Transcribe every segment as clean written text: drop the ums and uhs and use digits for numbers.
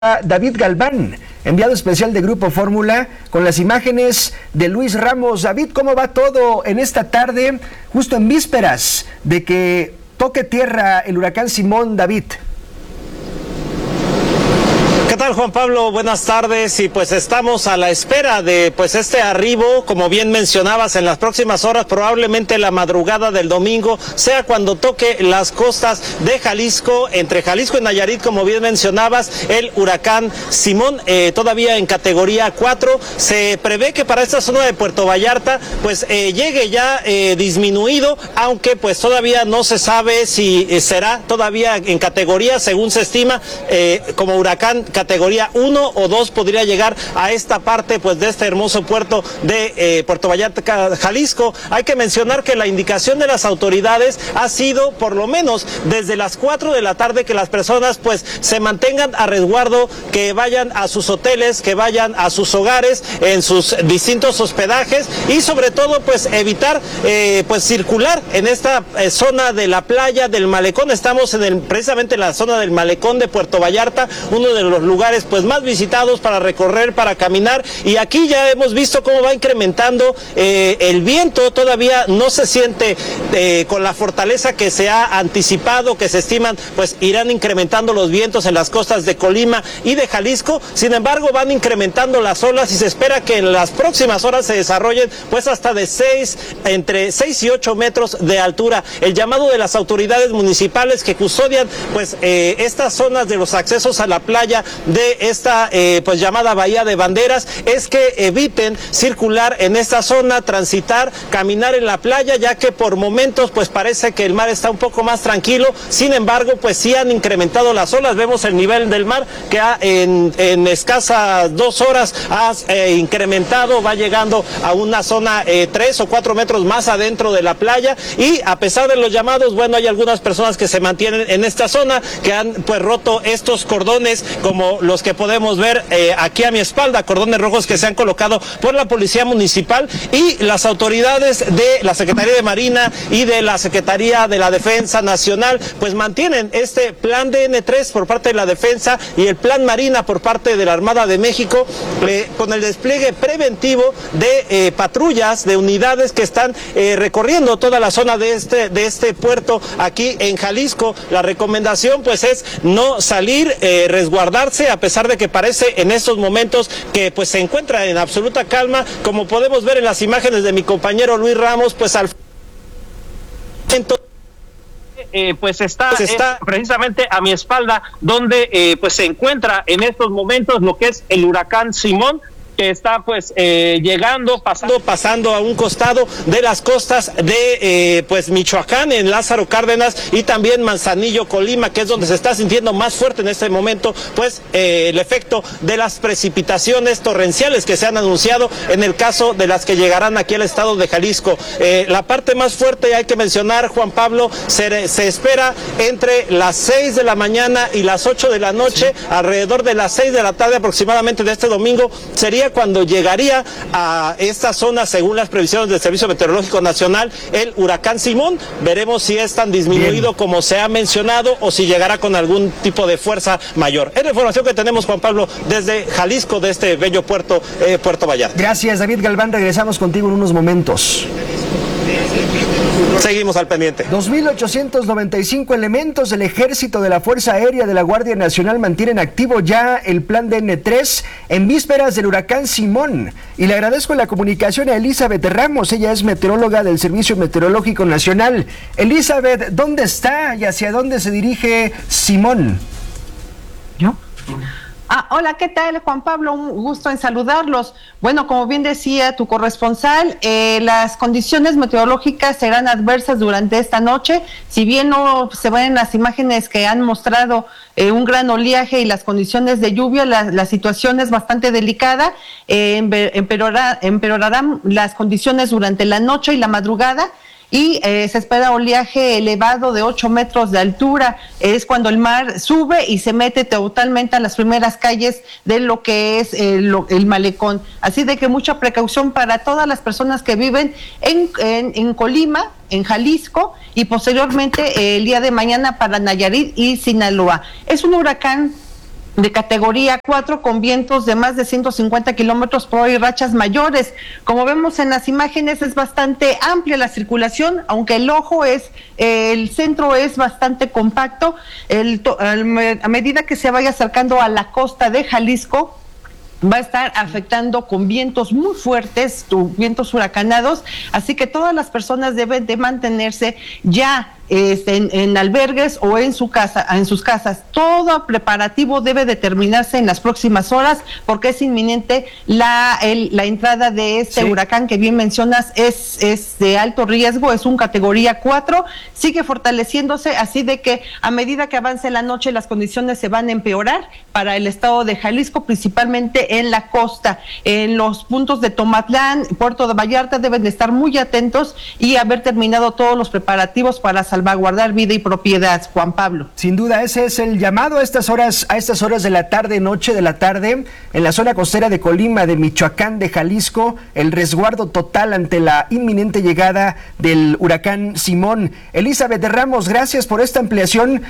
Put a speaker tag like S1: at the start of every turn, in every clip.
S1: David Galván, enviado especial de Grupo Fórmula, con las imágenes de Luis Ramos. David, ¿cómo va todo en esta tarde, justo en vísperas de que toque tierra el huracán Simón? David.
S2: ¿Qué tal, Juan Pablo? Buenas tardes. Y pues estamos a la espera de este arribo, como bien mencionabas, en las próximas horas, probablemente la madrugada del domingo, sea cuando toque las costas de Jalisco, entre Jalisco y Nayarit, como bien mencionabas, el huracán Simón, todavía en categoría 4. Se prevé que para esta zona de Puerto Vallarta llegue ya disminuido, aunque pues todavía no se sabe si será todavía en categoría, según se estima, como huracán categoría 1 o 2 podría llegar a esta parte de este hermoso puerto de Puerto Vallarta, Jalisco. Hay que mencionar que la indicación de las autoridades ha sido, por lo menos desde las 4 de la tarde, que las personas se mantengan a resguardo, que vayan a sus hoteles, que vayan a sus hogares, en sus distintos hospedajes, y sobre todo evitar circular en esta zona de la playa del malecón. Estamos precisamente en la zona del malecón de Puerto Vallarta, uno de los lugares más visitados para recorrer, para caminar, y aquí ya hemos visto cómo va incrementando el viento. Todavía no se siente con la fortaleza que se ha anticipado, que se estiman irán incrementando los vientos en las costas de Colima y de Jalisco. Sin embargo, van incrementando las olas y se espera que en las próximas horas se desarrollen hasta de entre 6 y 8 metros de altura. El llamado de las autoridades municipales que custodian estas zonas de los accesos a la playa de esta llamada Bahía de Banderas es que eviten circular en esta zona, transitar, caminar en la playa, ya que por momentos parece que el mar está un poco más tranquilo. Sin embargo, sí han incrementado las olas. Vemos el nivel del mar que en escasas 2 horas ha incrementado, va llegando a una zona 3 o 4 metros más adentro de la playa, y a pesar de los llamados, hay algunas personas que se mantienen en esta zona, que han roto estos cordones, como los que podemos ver aquí a mi espalda, cordones rojos que se han colocado por la Policía Municipal y las autoridades de la Secretaría de Marina y de la Secretaría de la Defensa Nacional, mantienen este plan DN3 por parte de la Defensa y el plan Marina por parte de la Armada de México, con el despliegue preventivo de patrullas, de unidades que están recorriendo toda la zona de este puerto aquí en Jalisco. La recomendación es no salir, resguardarse, a pesar de que parece en estos momentos que se encuentra en absoluta calma, como podemos ver en las imágenes de mi compañero Luis Ramos, al está precisamente a mi espalda, donde se encuentra en estos momentos lo que es el huracán Simón, que está llegando, pasando a un costado de las costas de Michoacán, en Lázaro Cárdenas, y también Manzanillo, Colima, que es donde se está sintiendo más fuerte en este momento el efecto de las precipitaciones torrenciales que se han anunciado, en el caso de las que llegarán aquí al estado de Jalisco. La parte más fuerte, hay que mencionar, Juan Pablo, se espera entre las 6 de la mañana y las 8 de la noche, alrededor de las 6 de la tarde aproximadamente de este domingo, sería cuando llegaría a esta zona, según las previsiones del Servicio Meteorológico Nacional, el huracán Simón. Veremos si es tan disminuido como se ha mencionado o si llegará con algún tipo de fuerza mayor. Es la información que tenemos, Juan Pablo, desde Jalisco, de este bello puerto, Puerto Vallarta.
S1: Gracias, David Galván. Regresamos contigo en unos momentos.
S2: Seguimos al pendiente.
S1: 2.895 elementos del Ejército, de la Fuerza Aérea, de la Guardia Nacional mantienen activo ya el plan DN3 en vísperas del huracán Simón. Y le agradezco la comunicación a Elizabeth Ramos. Ella es meteoróloga del Servicio Meteorológico Nacional. Elizabeth, ¿dónde está y hacia dónde se dirige Simón?
S3: ¿Yo? Hola, ¿qué tal, Juan Pablo? Un gusto en saludarlos. Bueno, como bien decía tu corresponsal, las condiciones meteorológicas serán adversas durante esta noche. Si bien no se ven en las imágenes que han mostrado un gran oleaje y las condiciones de lluvia, la situación es bastante delicada. Empeorarán las condiciones durante la noche y la madrugada. Y se espera oleaje elevado de 8 metros de altura. Es cuando el mar sube y se mete totalmente a las primeras calles de lo que es el malecón. Así de que mucha precaución para todas las personas que viven en Colima, en Jalisco, y posteriormente el día de mañana para Nayarit y Sinaloa. Es un huracán de categoría 4 con vientos de más de 150 kilómetros por hora y rachas mayores. Como vemos en las imágenes, es bastante amplia la circulación, aunque el centro es bastante compacto. A medida que se vaya acercando a la costa de Jalisco, va a estar afectando con vientos muy fuertes, vientos huracanados, así que todas las personas deben de mantenerse ya en albergues o en sus casas. Todo preparativo debe determinarse en las próximas horas porque es inminente la entrada de este huracán que bien mencionas, es de alto riesgo, es un categoría 4, sigue fortaleciéndose, así de que a medida que avance la noche las condiciones se van a empeorar para el estado de Jalisco, principalmente en la costa. En los puntos de Tomatlán, Puerto de Vallarta deben de estar muy atentos y haber terminado todos los preparativos para salvaguardar vida y propiedad, Juan Pablo.
S1: Sin duda, ese es el llamado a estas horas de la tarde, noche de la tarde, en la zona costera de Colima, de Michoacán, de Jalisco, el resguardo total ante la inminente llegada del huracán Simón. Elizabeth de Ramos, gracias por esta ampliación.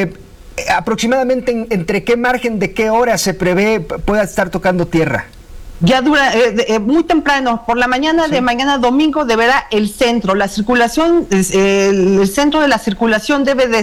S1: Aproximadamente entre qué margen de qué hora se prevé pueda estar tocando tierra.
S3: Ya dura muy temprano, por la mañana de mañana domingo deberá el centro, la circulación, el centro de la circulación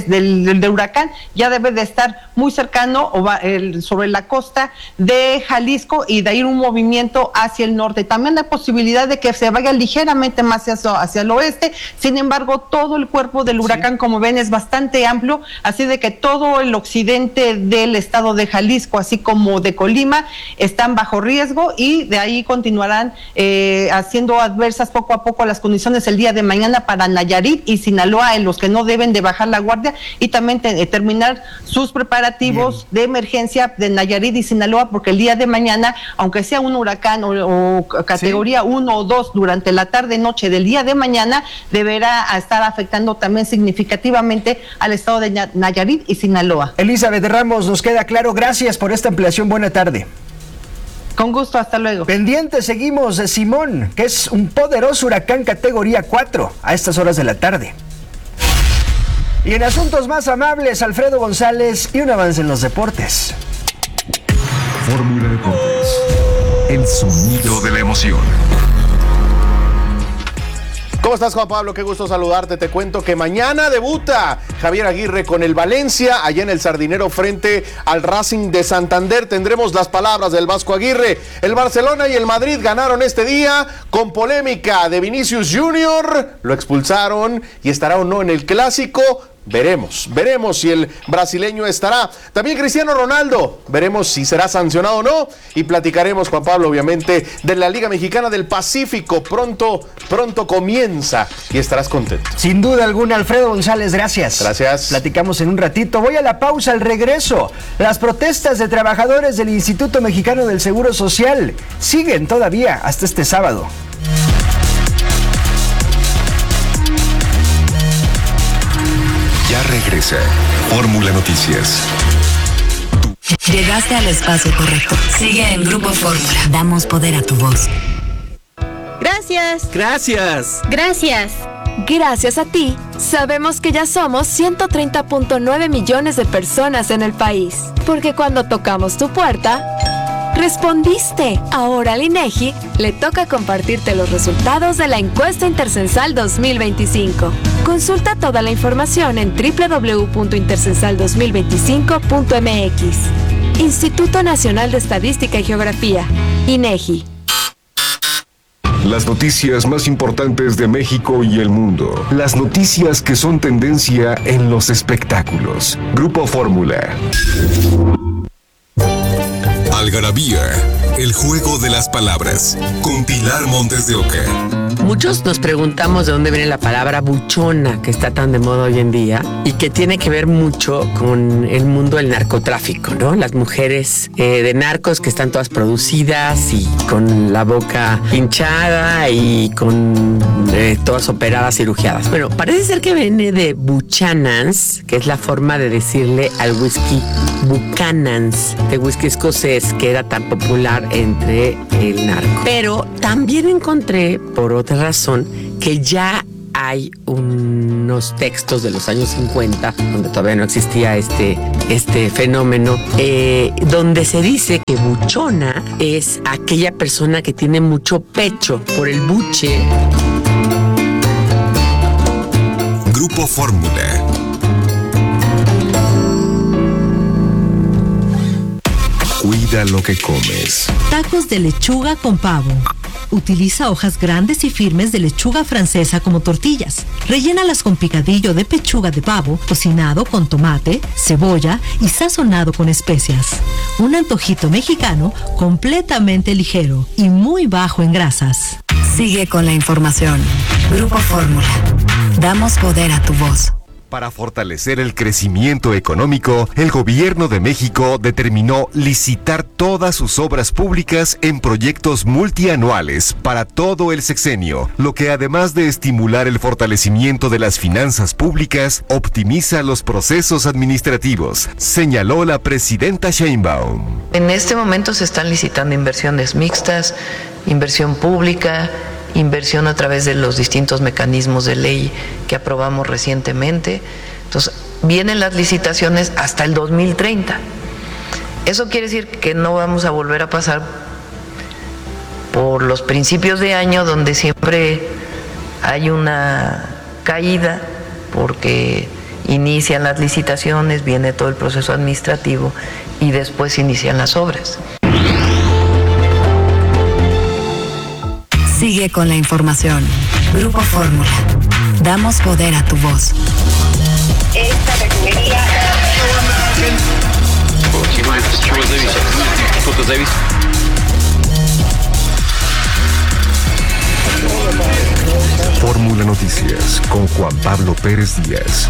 S3: del huracán ya debe de estar muy cercano sobre la costa de Jalisco y de ahí un movimiento hacia el norte. También hay posibilidad de que se vaya ligeramente más hacia el oeste, sin embargo todo el cuerpo del huracán, como ven, es bastante amplio, así de que todo el occidente del estado de Jalisco, así como de Colima, están bajo riesgo y de ahí continuarán haciendo adversas poco a poco las condiciones el día de mañana para Nayarit y Sinaloa, en los que no deben de bajar la guardia y también terminar sus preparativos de emergencia de Nayarit y Sinaloa, porque el día de mañana, aunque sea un huracán o categoría 1 o 2 durante la tarde-noche del día de mañana, deberá estar afectando también significativamente al estado de Nayarit y Sinaloa.
S1: Elizabeth de Ramos, nos queda claro. Gracias por esta ampliación. Buena tarde.
S3: Con gusto, hasta luego.
S1: Pendientes seguimos de Simón, que es un poderoso huracán categoría 4 a estas horas de la tarde. Y en asuntos más amables, Alfredo González y un avance en los deportes.
S4: Fórmula Deportes, el sonido de la emoción.
S5: ¿Cómo estás, Juan Pablo? Qué gusto saludarte. Te cuento que mañana debuta Javier Aguirre con el Valencia, allá en el Sardinero frente al Racing de Santander. Tendremos las palabras del Vasco Aguirre. El Barcelona y el Madrid ganaron este día con polémica de Vinicius Junior. Lo expulsaron y estará o no en el Clásico. Veremos si el brasileño estará. También Cristiano Ronaldo, veremos si será sancionado o no. Y platicaremos, Juan Pablo, obviamente, de la Liga Mexicana del Pacífico. Pronto comienza y estarás contento.
S1: Sin duda alguna, Alfredo González, gracias.
S5: Gracias.
S1: Platicamos en un ratito. Voy a la pausa, al regreso. Las protestas de trabajadores del Instituto Mexicano del Seguro Social siguen todavía hasta este sábado.
S4: Ya regresa Fórmula Noticias.
S6: Llegaste al espacio correcto. Sigue en Grupo Fórmula. Damos poder a tu voz.
S7: Gracias.
S8: Gracias.
S7: Gracias.
S9: Gracias a ti, sabemos que ya somos 130.9 millones de personas en el país. Porque cuando tocamos tu puerta, respondiste. Ahora al INEGI le toca compartirte los resultados de la encuesta intercensal 2025. Consulta toda la información en www.intercensal2025.mx. Instituto Nacional de Estadística y Geografía, INEGI.
S4: Las noticias más importantes de México y el mundo. Las noticias que son tendencia en los espectáculos. Grupo Fórmula. Algarabía, el juego de las palabras, con Pilar Montes de Oca.
S10: Muchos nos preguntamos de dónde viene la palabra buchona, que está tan de moda hoy en día, y que tiene que ver mucho con el mundo del narcotráfico, ¿no? Las mujeres de narcos que están todas producidas y con la boca hinchada y con todas operadas, cirugiadas. Bueno, parece ser que viene de Buchanans, que es la forma de decirle al whisky Buchanans, de whisky escocés, que era tan popular entre el narco. Pero también encontré, por otra razón, que ya hay unos textos de los años 50, donde todavía no existía este fenómeno, donde se dice que buchona es aquella persona que tiene mucho pecho por el buche.
S4: Grupo Fórmula. Cuida lo que comes.
S8: Tacos de lechuga con pavo. Utiliza hojas grandes y firmes de lechuga francesa como tortillas. Rellénalas con picadillo de pechuga de pavo, cocinado con tomate, cebolla y sazonado con especias. Un antojito mexicano completamente ligero y muy bajo en grasas.
S6: Sigue con la información. Grupo Fórmula. Damos poder a tu voz.
S4: Para fortalecer el crecimiento económico, el Gobierno de México determinó licitar todas sus obras públicas en proyectos multianuales para todo el sexenio, lo que además de estimular el fortalecimiento de las finanzas públicas, optimiza los procesos administrativos, señaló la presidenta Sheinbaum.
S11: En este momento se están licitando inversiones mixtas, inversión pública, inversión a través de los distintos mecanismos de ley que aprobamos recientemente. Entonces, vienen las licitaciones hasta el 2030. Eso quiere decir que no vamos a volver a pasar por los principios de año donde siempre hay una caída porque inician las licitaciones, viene todo el proceso administrativo y después inician las obras.
S6: Sigue con la información. Grupo Fórmula. Damos poder a tu voz.
S12: Esta refinería.
S4: Fórmula Noticias con Juan Pablo Pérez Díaz.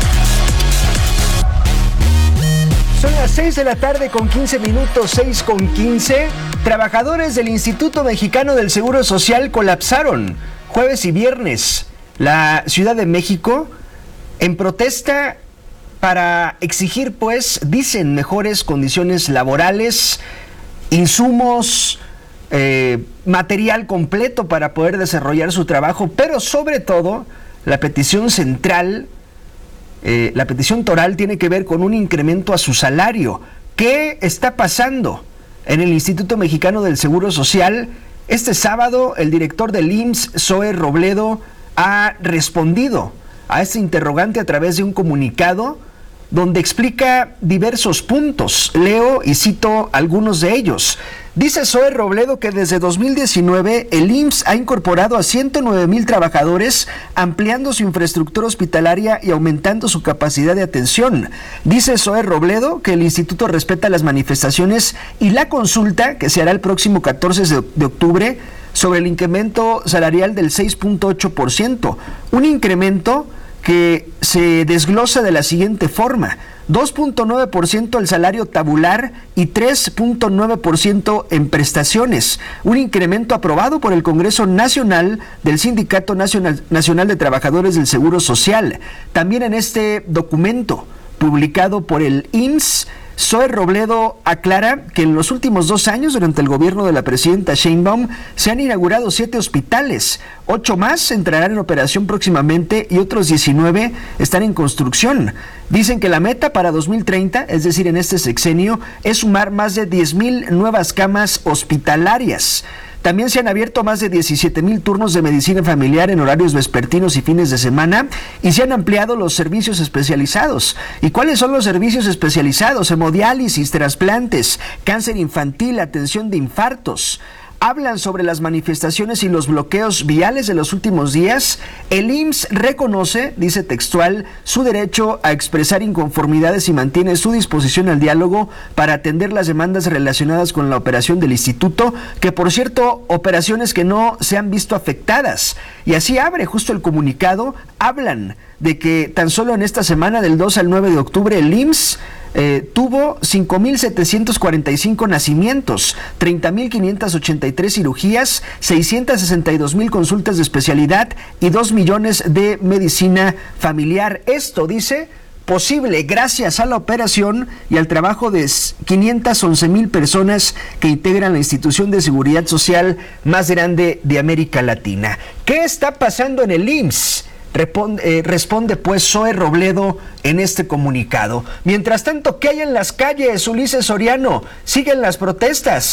S1: Son las 6 de la tarde con 15 minutos, 6 con 15. Trabajadores del Instituto Mexicano del Seguro Social colapsaron jueves y viernes la Ciudad de México en protesta para exigir, pues, dicen, mejores condiciones laborales, insumos, material completo para poder desarrollar su trabajo, pero sobre todo la petición central, la petición toral tiene que ver con un incremento a su salario. ¿Qué está pasando en el Instituto Mexicano del Seguro Social? Este sábado el director del IMSS, Zoe Robledo, ha respondido a este interrogante a través de un comunicado donde explica diversos puntos. Leo y cito algunos de ellos. Dice Zoe Robledo que desde 2019 el IMSS ha incorporado a 109,000 trabajadores, ampliando su infraestructura hospitalaria y aumentando su capacidad de atención. Dice Zoe Robledo que el instituto respeta las manifestaciones y la consulta que se hará el próximo 14 de octubre sobre el incremento salarial del 6.8%, un incremento que se desglosa de la siguiente forma: 2.9% el salario tabular y 3.9% en prestaciones, un incremento aprobado por el Congreso Nacional del Sindicato Nacional de Trabajadores del Seguro Social. También en este documento publicado por el IMSS, Zoe Robledo aclara que en los últimos 2 años, durante el gobierno de la presidenta Sheinbaum, se han inaugurado 7 hospitales, 8 más entrarán en operación próximamente y otros 19 están en construcción. Dicen que la meta para 2030, es decir, en este sexenio, es sumar más de 10,000 nuevas camas hospitalarias. También se han abierto más de 17,000 turnos de medicina familiar en horarios vespertinos y fines de semana, y se han ampliado los servicios especializados. ¿Y cuáles son los servicios especializados? Hemodiálisis, trasplantes, cáncer infantil, atención de infartos. Hablan sobre las manifestaciones y los bloqueos viales de los últimos días. El IMSS reconoce, dice textual, su derecho a expresar inconformidades y mantiene su disposición al diálogo para atender las demandas relacionadas con la operación del instituto, que por cierto, operaciones que no se han visto afectadas. Y así abre justo el comunicado. Hablan de que tan solo en esta semana del 2 al 9 de octubre el IMSS tuvo 5,745 nacimientos, 30,583 cirugías, 662,000 consultas de especialidad y 2 millones de medicina familiar. Esto, dice, posible gracias a la operación y al trabajo de 511,000 personas que integran la institución de seguridad social más grande de América Latina. ¿Qué está pasando en el IMSS? responde pues Zoe Robledo en este comunicado. Mientras tanto, ¿qué hay en las calles, Ulises Soriano? ¿Siguen las protestas?